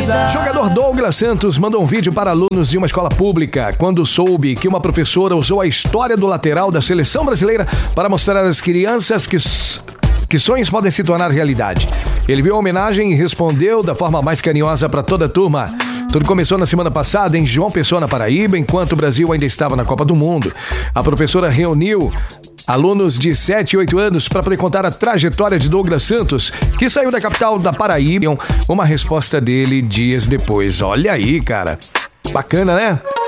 vida. Jogador Douglas Santos mandou um vídeo para alunos de uma escola pública quando soube que uma professora usou a história do lateral da seleção brasileira para mostrar às crianças que sonhos podem se tornar realidade. Ele viu a homenagem e respondeu da forma mais carinhosa para toda a turma. Tudo começou na semana passada em João Pessoa, na Paraíba, enquanto o Brasil ainda estava na Copa do Mundo. A professora reuniu alunos de 7 e 8 anos para poder contar a trajetória de Douglas Santos, que saiu da capital da Paraíba. Uma resposta dele dias depois. Olha aí, cara. Bacana, né?